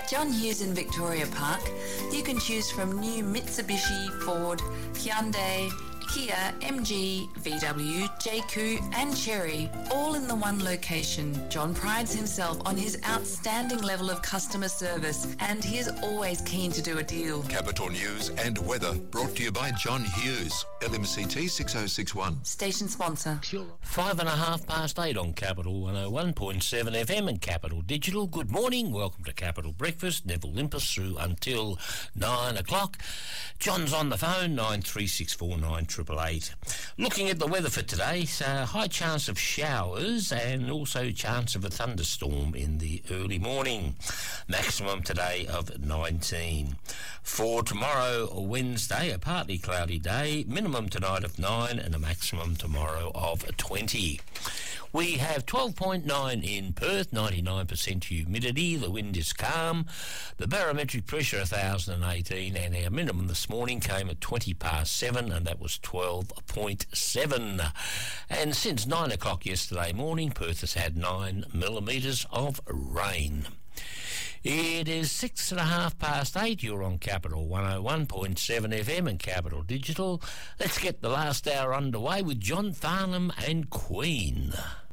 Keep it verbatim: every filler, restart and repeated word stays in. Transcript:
John Hughes in Victoria Park. You can choose from new Mitsubishi, Ford, Hyundai, Kia, M G, V W, J Q and Chery, all in the one location. John prides himself on his outstanding level of customer service and he is always keen to do a deal. Capital News and weather brought to you by John Hughes, L M C T six oh six one. Station sponsor. Five and a half past eight on Capital one oh one point seven F M and Capital Digital. Good morning. Welcome to Capital Breakfast. Neville Limpus through until nine o'clock. John's on the phone, nine three six four nine eight eight eight. Looking at the weather for today, so high chance of showers and also chance of a thunderstorm in the early morning. Maximum today of nineteen. For tomorrow, Wednesday, a partly cloudy day, minimum tonight of nine and a maximum tomorrow of twenty. We have twelve point nine in Perth, ninety-nine percent humidity, the wind is calm, the barometric pressure one thousand eighteen, and our minimum this morning came at twenty past seven, and that was twelve point seven. And since nine o'clock yesterday morning, Perth has had nine millimetres of rain. It is six and a half past eight. You're on Capital one oh one point seven F M and Capital Digital. Let's get the last hour underway with John Farnham and Queen.